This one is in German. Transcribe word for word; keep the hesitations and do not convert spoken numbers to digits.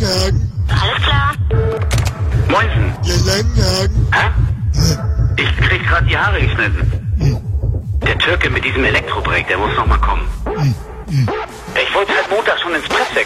Langenhagen. Alles klar. Moinsen. Ja, Langenhagen. Hä? Ich krieg grad die Haare geschnitten. Der Türke mit diesem Elektrobreak, der muss noch mal kommen. Ich wollte halt Montag schon ins Presswerk